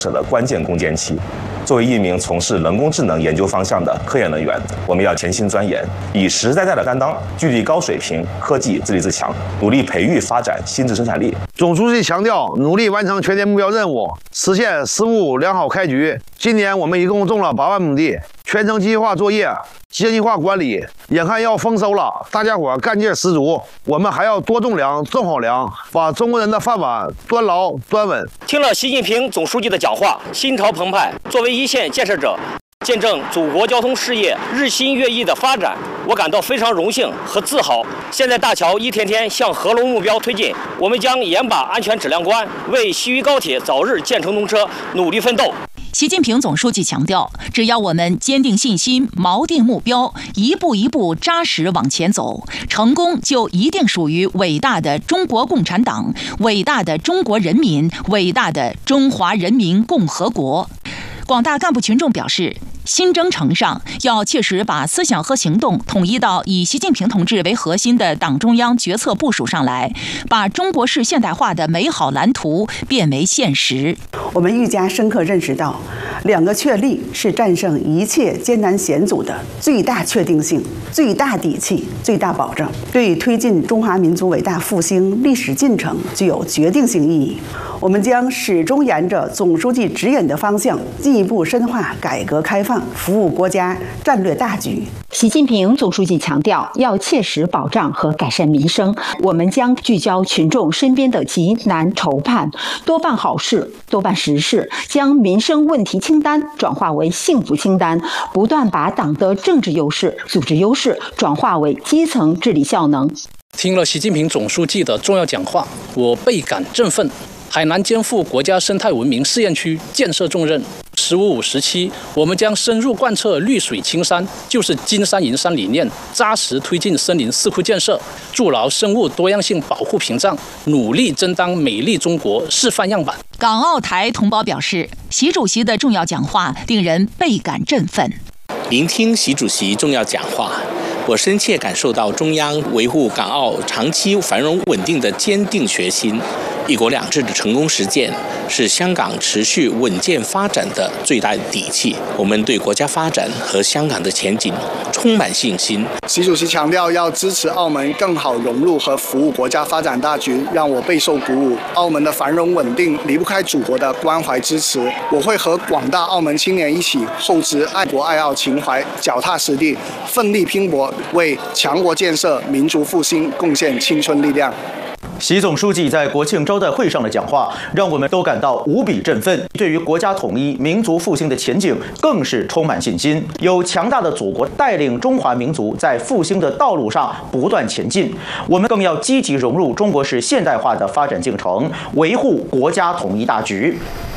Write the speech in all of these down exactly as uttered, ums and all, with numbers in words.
的关键攻坚期。作为一名从事人工智能研究方向的科研人员，我们要潜心钻研，以实实在在的担当，聚力高水平科技自立自强，努力培育发展新质生产力。 总书记强调，努力完成全年目标任务，实现“十五”良好开局。今年我们一共种了八万亩地，全程机械化作业，精细化管理，眼看要丰收了，大家伙干劲十足。我们还要多种粮，种好粮，把中国人的饭碗端牢端稳。 听了习近平总书记的讲话，心潮澎湃。作为一线建设者，见证祖国交通事业日新月异的发展，我感到非常荣幸和自豪。现在大桥一天天向合龙目标推进，我们将严把安全质量关，为西渝高铁早日建成通车努力奋斗。 习近平总书记强调，只要我们坚定信心、锚定目标，一步一步扎实往前走，成功就一定属于伟大的中国共产党、伟大的中国人民、伟大的中华人民共和国。广大干部群众表示，新征程上要切实把思想和行动统一到以习近平同志为核心的党中央决策部署上来，把中国式现代化的美好蓝图变为现实。 我们愈加深刻认识到，两个确立是战胜一切艰难险阻的最大确定性、最大底气、最大保证，对推进中华民族伟大复兴历史进程具有决定性意义。我们将始终沿着总书记指引的方向，进一步深化改革开放，服务国家战略大局。 习近平总书记强调，要切实保障和改善民生，我们将聚焦群众身边的急难愁盼，多办好事，多办实事，将民生问题清单转化为幸福清单，不断把党的政治优势、组织优势转化为基层治理效能。 听了习近平总书记的重要讲话，我倍感振奋。海南肩负国家生态文明试验区建设重任，十五五时期，我们将深入贯彻绿水青山就是金山银山理念，扎实推进森林四库建设，筑牢生物多样性保护屏障，努力争当美丽中国示范样板。 港澳台同胞表示，习主席的重要讲话令人倍感振奋。 聆听习主席重要讲话，我深切感受到中央维护港澳长期繁荣稳定的坚定决心。一国两制的成功实践是香港持续稳健发展的最大底气。我们对国家发展和香港的前景充满信心。 习主席强调要支持澳门更好融入和服务国家发展大局，让我备受鼓舞。澳门的繁荣稳定离不开祖国的关怀支持，我会和广大澳门青年一起厚植爱国爱澳情怀，脚踏实地，奋力拼搏，为强国建设、民族复兴贡献青春力量。 习总书记在国庆招待会上的讲话，让我们都感到无比振奋，对于国家统一、民族复兴的前景更是充满信心。有强大的祖国带领中华民族在复兴的道路上不断前进，我们更要积极融入中国式现代化的发展进程，维护国家统一大局。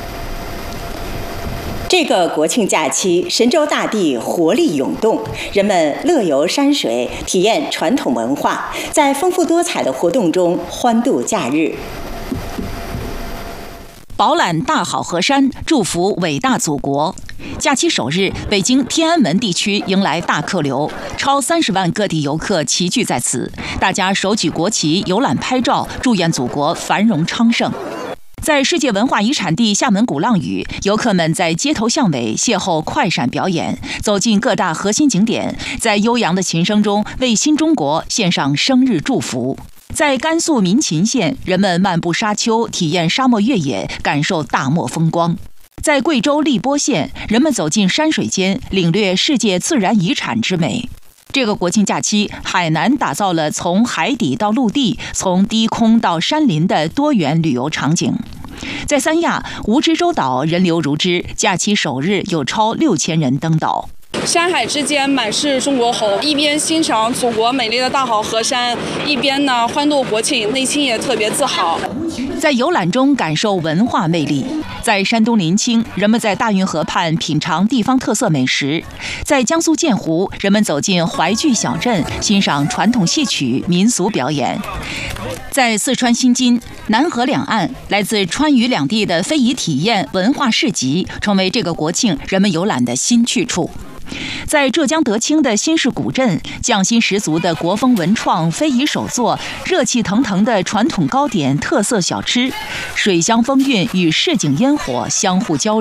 这个国庆假期，神州大地活力涌动，人们乐游山水，体验传统文化，在丰富多彩的活动中欢度假日。 饱览大好河山，祝福伟大祖国。假期首日，北京天安门地区迎来大客流，超三十万各地游客齐聚在此，大家手举国旗游览拍照，祝愿祖国繁荣昌盛。在世界文化遗产地厦门鼓浪屿，游客们在街头巷尾邂逅快闪表演，走进各大核心景点，在悠扬的琴声中为新中国献上生日祝福。在甘肃民勤县，人们漫步沙丘，体验沙漠越野，感受大漠风光。在贵州荔波县，人们走进山水间，领略世界自然遗产之美。这个国庆假期，海南打造了从海底到陆地、从低空到山林的多元旅游场景。在三亚蜈支洲岛人流如织，假期首日有超六千人登岛。 山海之间满是中国红，一边欣赏祖国美丽的大好河山，一边呢欢度国庆，内心也特别自豪。 在游览中感受文化魅力。在山东临清，人们在大运河畔品尝地方特色美食；在江苏建湖，人们走进淮剧小镇，欣赏传统戏曲、民俗表演；在四川新津、南河两岸，来自川渝两地的非遗体验文化市集，成为这个国庆人们游览的新去处。在浙江德清的新市古镇，匠心十足的国风文创、非遗手作，热气腾腾的传统糕点、特色小吃，水乡风韵与市井烟火相互交融。